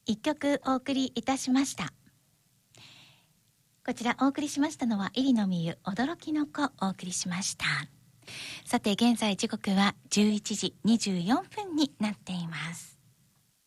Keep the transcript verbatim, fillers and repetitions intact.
一曲お送りいたしました。こちらお送りしましたのは入野美優驚きの子お送りしました。さて現在時刻はじゅういちじにじゅうよんぷんになっています。